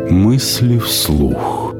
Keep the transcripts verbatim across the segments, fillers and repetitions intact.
Мысли вслух.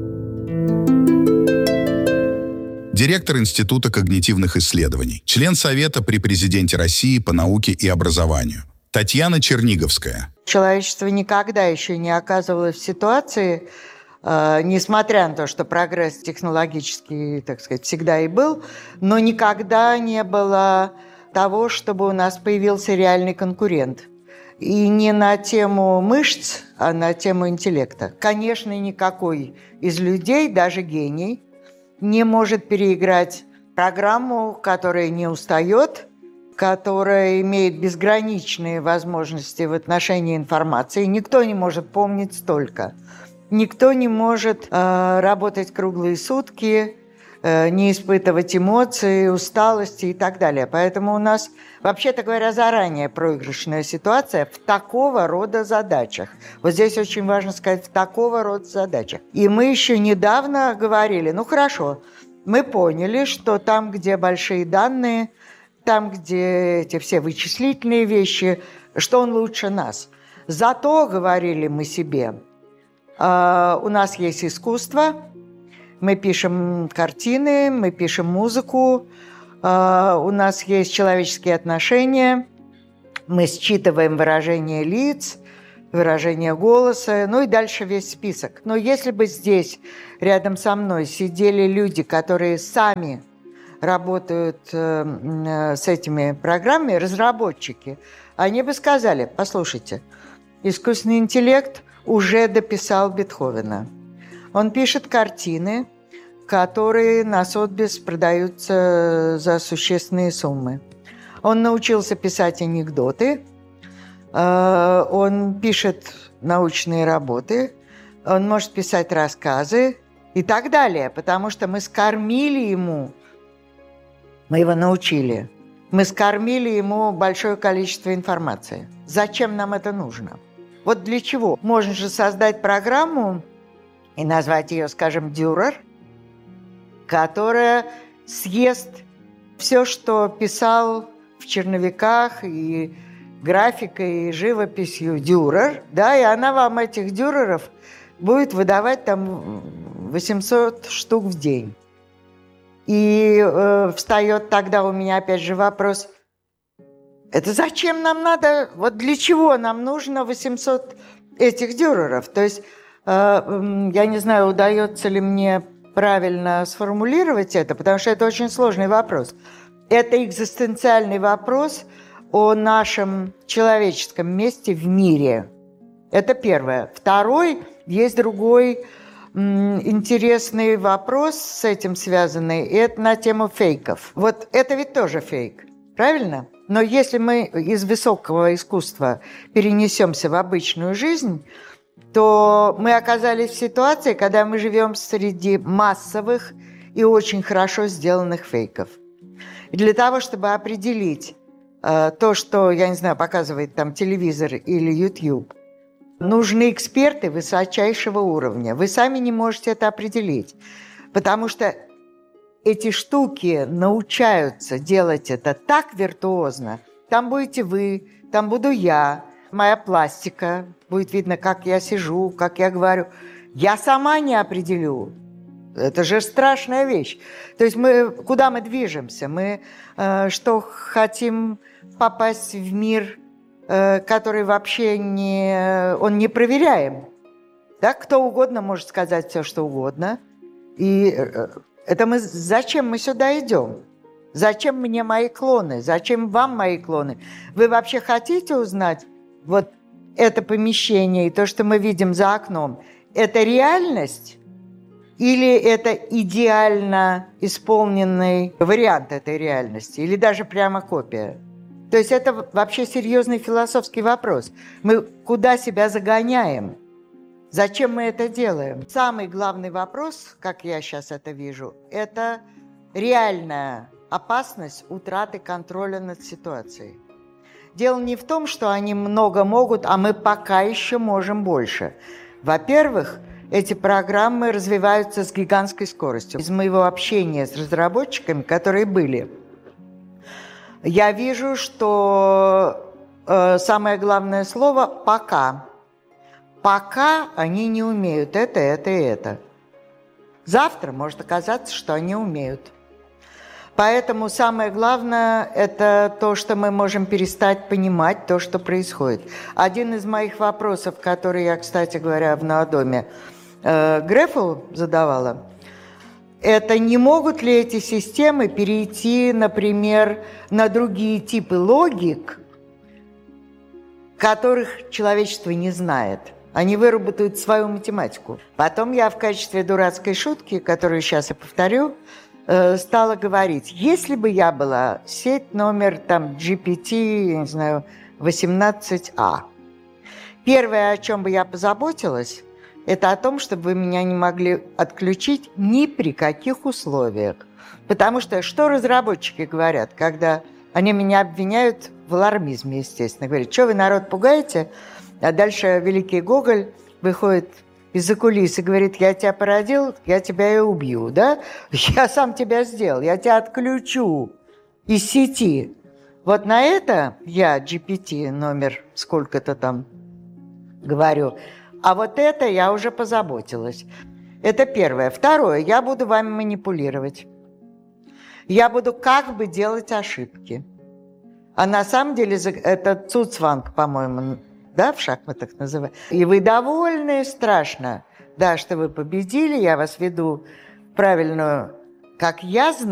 Директор Института когнитивных исследований, член Совета при президенте России по науке и образованию Татьяна Черниговская. Человечество никогда еще не оказывалось в ситуации, э, несмотря на то, что прогресс технологический, так сказать, всегда и был, но никогда не было того, чтобы у нас появился реальный конкурент. И не на тему мышц, а на тему интеллекта. Конечно, никакой из людей, даже гений, не может переиграть программу, которая не устает, которая имеет безграничные возможности в отношении информации. Никто не может помнить столько. Никто не может э, работать круглые сутки, э, не испытывать эмоций, усталости и так далее. Поэтому у нас, вообще-то говоря, заранее проигрышная ситуация в такого рода задачах. Вот здесь очень важно сказать, в такого рода задачах. И мы еще недавно говорили, ну хорошо, мы поняли, что там, где большие данные, там, где эти все вычислительные вещи, что он лучше нас. Зато, говорили мы себе, э, у нас есть искусство, мы пишем картины, мы пишем музыку, э, у нас есть человеческие отношения, мы считываем выражение лиц, выражение голоса, ну и дальше весь список. Но если бы здесь рядом со мной сидели люди, которые сами работают э, с этими программами, разработчики, они бы сказали, послушайте, искусственный интеллект уже дописал Бетховена. Он пишет картины, которые на Сотбис продаются за существенные суммы. Он научился писать анекдоты, э, он пишет научные работы, он может писать рассказы и так далее, потому что мы скормили ему, мы его научили, мы скормили ему большое количество информации. Зачем нам это нужно? Вот для чего? Можно же создать программу и назвать ее, скажем, Дюрер, которая съест все, что писал в черновиках и графикой, и живописью Дюрер, да, и она вам этих Дюреров будет выдавать там восемьсот штук в день. И э, встает тогда у меня опять же вопрос, это зачем нам надо, вот для чего нам нужно восемьсот этих Дюреров? То есть, э, я не знаю, удается ли мне правильно сформулировать это, потому что это очень сложный вопрос. Это экзистенциальный вопрос о нашем человеческом месте в мире. Это первое. Второй, есть другой интересный вопрос с этим связанный, и это на тему фейков. Вот это ведь тоже фейк, правильно? Но если мы из высокого искусства перенесемся в обычную жизнь, то мы оказались в ситуации, когда мы живем среди массовых и очень хорошо сделанных фейков. И для того, чтобы определить э, то, что, я не знаю, показывает там телевизор или YouTube, нужны эксперты высочайшего уровня. Вы сами не можете это определить, потому что эти штуки научаются делать это так виртуозно. Там будете вы, там буду я, моя пластика, будет видно, как я сижу, как я говорю. Я сама не определю. Это же страшная вещь. То есть мы, куда мы движемся? Мы э, что, хотим попасть в мир, который вообще не, он не проверяем. Да? Кто угодно может сказать все, что угодно. И это мы, зачем мы сюда идем? Зачем мне мои клоны? Зачем вам мои клоны? Вы вообще хотите узнать вот это помещение и то, что мы видим за окном? Это реальность? Или это идеально исполненный вариант этой реальности? Или даже прямо копия? То есть это вообще серьезный философский вопрос. Мы куда себя загоняем? Зачем мы это делаем? Самый главный вопрос, как я сейчас это вижу, это реальная опасность утраты контроля над ситуацией. Дело не в том, что они много могут, а мы пока еще можем больше. Во-первых, эти программы развиваются с гигантской скоростью. Из моего общения с разработчиками, которые были, я вижу, что э, самое главное слово «пока». пока они не умеют это, это и это. Завтра может оказаться, что они умеют. Поэтому самое главное – это то, что мы можем перестать понимать то, что происходит. Один из моих вопросов, который я, кстати говоря, в Наодоме э, Грефу задавала, это не могут ли эти системы перейти, например, на другие типы логик, которых человечество не знает. Они выработают свою математику. Потом я в качестве дурацкой шутки, которую сейчас я повторю, стала говорить, если бы я была сеть номер там джи пи ти, я не знаю, восемнадцать а, первое, о чем бы я позаботилась, это о том, чтобы вы меня не могли отключить ни при каких условиях. Потому что что разработчики говорят, когда они меня обвиняют в алармизме, естественно, говорят, что вы народ пугаете, а дальше великий Гоголь выходит из-за кулис и говорит, я тебя породил, я тебя и убью, да? Я сам тебя сделал, я тебя отключу из сети. Вот на это я джи пи ти номер сколько-то там говорю, а вот это я уже позаботилась. Это первое. Второе, я буду вами манипулировать. Я буду как бы делать ошибки. А на самом деле это цуцванг, по-моему, да, в шахматах называют. И вы довольны, страшно. Да, что вы победили, я вас веду в правильную, как я знаю,